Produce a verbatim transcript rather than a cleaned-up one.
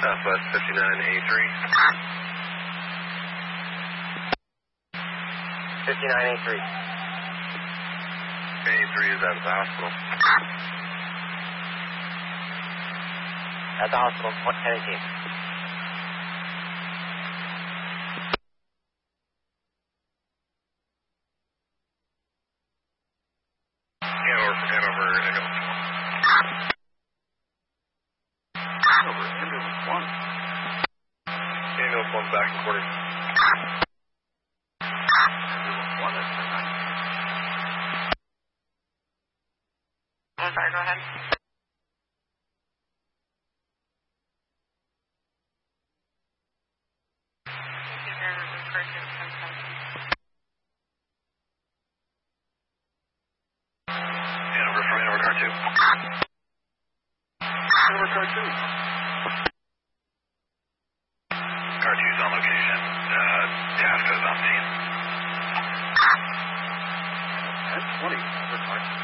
Southwest fifty-nine eighty-three. fifty-nine eighty-three. eighty-three is at the hospital. At the hospital, ten eighteen. Hanover, Hanover, Echo. Hanover, ambulance one. Ambulance one back and quarters. Ambulance one is ten nine. I'm sorry, go ahead. Hanover from Hanover car two. Hanover car two. Car two's on location. Uh, task is on scene. ten twenty. Over five.